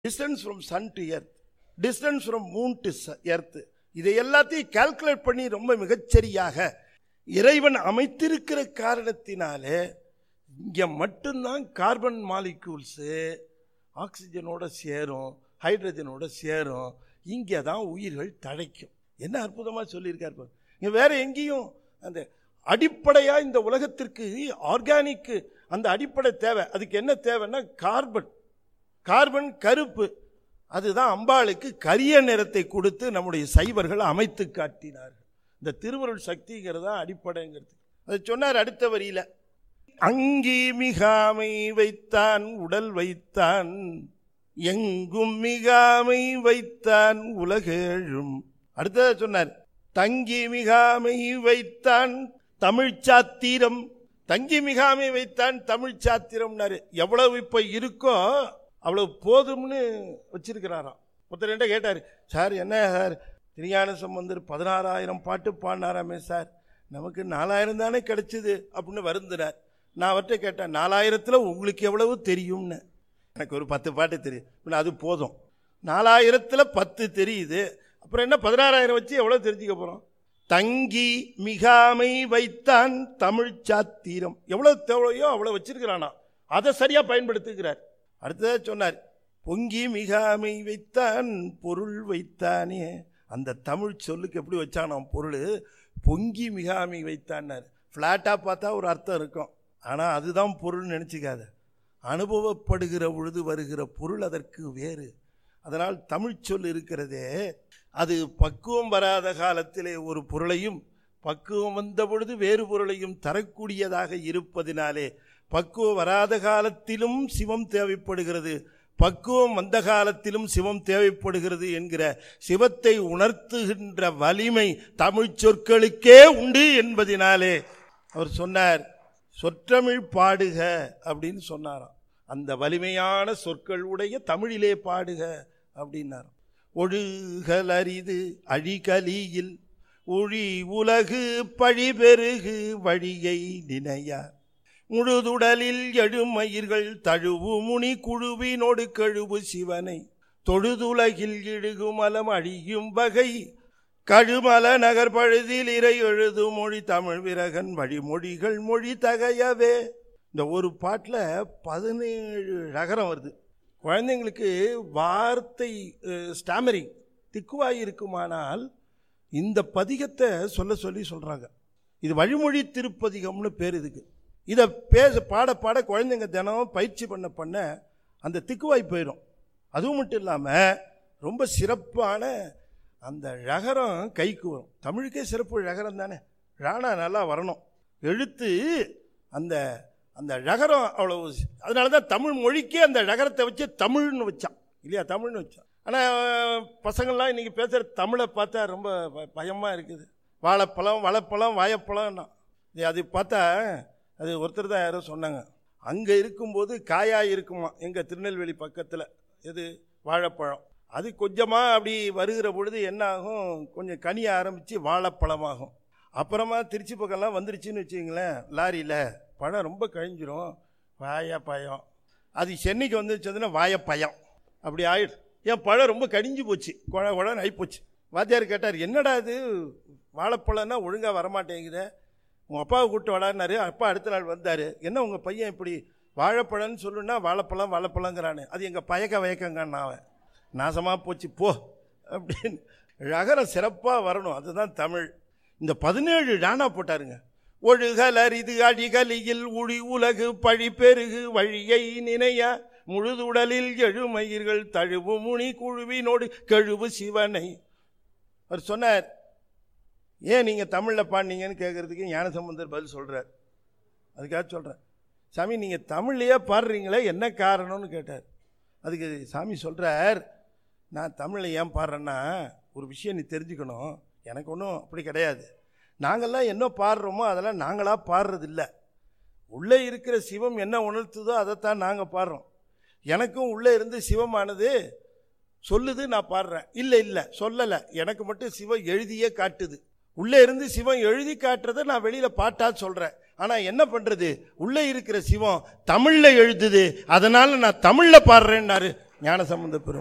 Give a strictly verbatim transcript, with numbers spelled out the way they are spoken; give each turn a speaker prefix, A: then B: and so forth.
A: Distance from Sun to earth, distance from Moon to earth, இதை எல்லாத்தையும் calculate பண்ணி ரொம்ப மிகச்சரியாக இறைவன் அமைத்திருக்கிற காரணத்தினாலே இங்கே மட்டும்தான் கார்பன் மாலிக்யூல்ஸு ஆக்சிஜனோட சேரும், ஹைட்ரஜனோட சேரும், இங்கே தான் உயிர்கள் தழைக்கும். என்ன அற்புதமாக சொல்லியிருக்கார். இங்கே வேற எங்கேயும் அந்த அடிப்படையாக இந்த உலகத்திற்கு ஆர்கானிக்கு அந்த அடிப்படை தேவை. அதுக்கு என்ன தேவைன்னா கார்பன், கார்பன் கருப்பு, அதுதான் அம்பாளுக்கு கரிய நிறத்தை கொடுத்து நம்முடைய சைவர்கள் அமைத்து காட்டினார்கள். இந்த திருவருள் சக்திங்கிறதா அடிப்படைங்கிறது. அதை சொன்னார் அடுத்த வரியில, அங்கி மிகாமை வைத்தான் உடல் வைத்தான், எங்கும் மிகாமை வைத்தான் உலகேழும். அடுத்ததாக சொன்னார், தங்கி மிகாமை வைத்தான் தமிழ் சாத்திரம், தங்கி மிகாமை வைத்தான் தமிழ் சாத்திரம்னாரு. எவ்வளவு இப்ப இருக்கோ அவ்வளவு போதும்னு வச்சிருக்கிறாராம். ஒருத்தர் என்ன கேட்டார், சார் என்ன சார் திருஞான சம்பந்தர் பதினாறாயிரம் பாட்டு பாடினாராமே சார், நமக்கு நாலாயிரம் தானே கிடைச்சிது அப்படின்னு வருந்தினார். நான் அவர்கிட்ட கேட்டேன், நாலாயிரத்தில் உங்களுக்கு எவ்வளவு தெரியும்னு. எனக்கு ஒரு பத்து பாட்டு தெரியும், அது போதும். நாலாயிரத்தில் பத்து தெரியுது, அப்புறம் என்ன பதினாறாயிரம் வச்சு எவ்வளோ தெரிஞ்சுக்க போகிறோம். தங்கி மிகாமை வைத்தான் தமிழ் சாத்திரம், எவ்வளோ தேவையோ அவ்வளோ வச்சிருக்கிறானா, அதை சரியாக பயன்படுத்துகிறார். அடுத்ததாக சொன்னார், பொங்கி மிகாமை வைத்தான் பொருள் வைத்தானே, அந்த தமிழ் சொல்லுக்கு எப்படி வச்சானாம் பொருள், பொங்கி மிகாமை வைத்தான்னார். ஃப்ளாட்டாக பார்த்தா ஒரு அர்த்தம் இருக்கும், ஆனால் அதுதான் பொருள்னு நினச்சிக்காத, அனுபவப்படுகிற பொழுது வருகிற பொருள் அதற்கு வேறு. அதனால் தமிழ் சொல் இருக்கிறதே, அது பக்குவம் வராத காலத்திலே ஒரு பொருளையும் பக்குவம் வந்த பொழுது வேறு பொருளையும் தரக்கூடியதாக இருப்பதினாலே பக்குவம் வராத காலத்திலும் சிவம் தேவைப்படுகிறது, பக்குவம் வந்த காலத்திலும் சிவம் தேவைப்படுகிறது என்கிற சிவத்தை உணர்த்துகின்ற வலிமை தமிழ் சொற்களுக்கே உண்டு என்பதினாலே அவர் சொன்னார், சொற்றமிழ் பாடுக அப்படின்னு சொன்னாராம். அந்த வலிமையான சொற்கள் உடைய தமிழிலே பாடுக அப்படின்னார். ஒழுகல் அரிது அழிகலியில் ஒழி உலகு பழிபெருகு வழியை நினையார், முழுதுடலில் எழுமயிர்கள் தழுவு முனி குழுவினோடு கழுவு சிவனை, தொழுதுலகில் இழுகுமலம் அழியும் வகை கழுமல நகர் பழுதில் இறை எழுது மொழி தமிழ் விரகன் வழிமொழிகள் மொழி தகையவே. இந்த ஒரு பாட்டில் பதினேழு நகரம் வருது. குழந்தைங்களுக்கு வார்த்தை ஸ்டாமரிங் திக்குவாய் இருக்குமானால் இந்த பதிகத்தை சொல்ல சொல்லி சொல்கிறாங்க. இது வழிமொழி திருப்பதிகம்னு பேர் இதுக்கு. இதை பேச பாட பாட குழந்தைங்க தினம் பயிற்சி பண்ண பண்ண அந்த திக்குவாய் போயிடும். அதுவும் மட்டும் இல்லாமல் ரொம்ப சிறப்பான அந்த ழகரம் கைக்கு வரும். தமிழுக்கே சிறப்பு ழகரம் தானே, ராணா நல்லா வரணும், எழுத்து அந்த அந்த ழகரம் அவ்வளவு. அதனால தான் தமிழ் மொழிக்கே அந்த ழகரத்தை வச்சு தமிழ்னு வச்சான் இல்லையா, தமிழ்னு வச்சான். ஆனால் பசங்கள்லாம் இன்றைக்கி பேசுகிற தமிழை பார்த்தா ரொம்ப பயமாக இருக்குது. வாழைப்பழம் வளைப்பழம் வாழைப்பழம்னா அது பார்த்தா அது ஒருத்தர் தான் யாரோ சொன்னாங்க, அங்கே இருக்கும்போது காயாக இருக்குமா எங்கள் திருநெல்வேலி பக்கத்தில், எது வாழைப்பழம், அது கொஞ்சமாக அப்படி வருகிற பொழுது என்ன ஆகும், கொஞ்சம் கனிய ஆரம்பித்து வாழைப்பழமாகும். அப்புறமா திருச்சி பக்கம்லாம் வந்துருச்சுன்னு வச்சுங்களேன், லாரியில் பழம் ரொம்ப கழிஞ்சிரும், வாயப்பயம். அது சென்னைக்கு வந்துருச்சதுன்னா வாயப்பயம் அப்படி ஆயிடுச்சு. என் பழம் ரொம்ப கடிஞ்சு போச்சு, குழ குழன்னு ஆகிப்போச்சு. வாத்தியார் கேட்டார், என்னடா இது வாழைப்பழம்னா ஒழுங்காக வரமாட்டேங்குது, உங்கள் அப்பாவை கூப்பிட்டு வளாடினாரு. அப்பா அடுத்த நாள் வந்தார், என்ன உங்கள் பையன் இப்படி வாழைப்பழம்னு சொல்லுன்னா வாழைப்பழம் வாழைப்பழங்கிறானு, அது எங்கள் பயக்க வயக்கங்கன்னு அவன் நாசமாக போச்சு போ அப்படின்னு. ழகரம் சிறப்பாக வரணும், அதுதான் தமிழ். இந்த பதினேழு டானா போட்டாருங்க. ஒழுகல் அரிது அழிகலியில் உழி உலகு பழி பெருகு வழியை நினைய முழுதுடலில் எழுமயிர்கள் தழுவு முனி குழுவினோடு கழுவு சிவனை. அவர் சொன்னார், ஏன் நீங்கள் தமிழில் பாடினீங்கன்னு கேட்குறதுக்கு ஞானசம்பந்தர் பதில் சொல்கிறார். அதுக்காக சொல்கிறேன், சாமி நீங்கள் தமிழ்லையே பாடுறீங்களே என்ன காரணம்னு கேட்டார். அதுக்கு சாமி சொல்கிறார், நான் தமிழில் ஏன் பாடுறேன்னா ஒரு விஷயம் நீ தெரிஞ்சுக்கணும், எனக்கு ஒன்றும் அப்படி கிடையாது, நாங்கள்லாம் என்ன பாடுறோமோ அதெல்லாம் நாங்களாக பாடுறதில்லை, உள்ளே இருக்கிற சிவம் என்ன உணர்த்துதோ அதைத்தான் நாங்கள் பாடுறோம். எனக்கும் உள்ளே இருந்து சிவமானது சொல்லுது, நான் பாடுறேன். இல்லை இல்லை சொல்லலை, எனக்கு மட்டும் சிவம் எழுதியே காட்டுது. உள்ளே இருந்து சிவம் எழுதி காட்டுறதை நான் வெளியில் பாட்டாக சொல்கிறேன். ஆனால் என்ன பண்ணுறது, உள்ளே இருக்கிற சிவம் தமிழில் எழுதுது, அதனால் நான் தமிழில் பாடுறேன்னாரு ஞானசம்பந்த பெருமான்